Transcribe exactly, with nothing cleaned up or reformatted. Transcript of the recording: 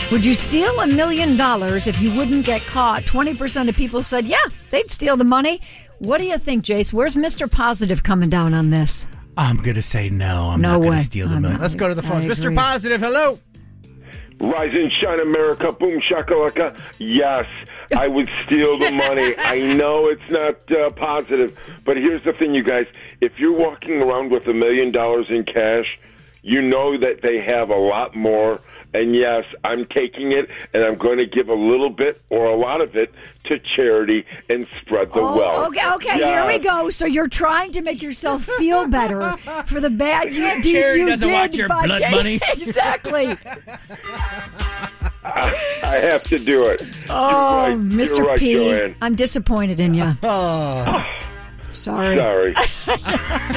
Would you steal a million dollars if you wouldn't get caught? twenty percent of people said, yeah, they'd steal the money. What do you think, Jace? Where's Mister Positive coming down on this? I'm going to say no. I'm no not going way. to steal the I'm million. not. Let's go to the phones. I Mister agree. Positive, hello. Rise and shine, America. Boom, shakalaka. Yes, I would steal the money. I know it's not uh, positive, but here's the thing, you guys. If you're walking around with a million dollars in cash, you know that they have a lot more. And yes, I'm taking it, and I'm going to give a little bit or a lot of it to charity and spread the oh, wealth. Okay, okay, yes. Here we go. So you're trying to make yourself feel better for the bad you, deed Charity you doesn't did. want your by- blood money. Exactly. I, I have to do it. Oh, You're right. Mister You're right, P, Joanne. I'm disappointed in you. Oh. Sorry. Sorry.